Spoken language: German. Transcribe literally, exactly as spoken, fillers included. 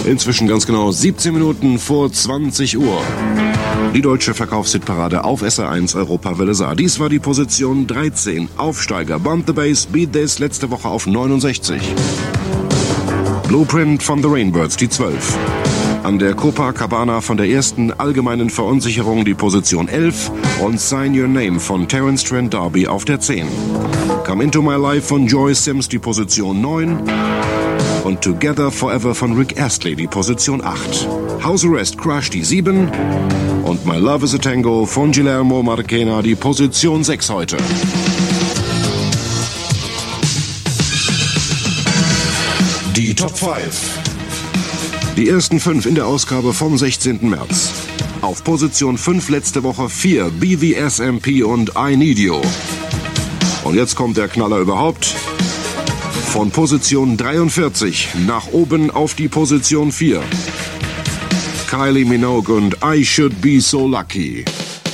Inzwischen ganz genau siebzehn Minuten vor zwanzig Uhr. Die deutsche Verkaufshitparade auf S R eins Europawelle sah. Dies war die Position dreizehn. Aufsteiger Bump the Bass, Beat This, letzte Woche auf neunundsechzig. Blueprint von The Rainbirds, die zwölf. An der Copacabana von der ersten allgemeinen Verunsicherung die Position elf und Sign Your Name von Terence Trent D'Arby auf der zehn. Come Into My Life von Joyce Sims die Position neun und Together Forever von Rick Astley die Position acht. House Arrest Crash die sieben und My Love is a Tango von Guillermo Marchena die Position sechs heute. Die Top fünf. Die ersten fünf in der Ausgabe vom sechzehnten März. Auf Position fünf letzte Woche vier, B V S M P und I Need You. Und jetzt kommt der Knaller überhaupt. Von Position dreiundvierzig nach oben auf die Position vier. Kylie Minogue und I Should Be So Lucky.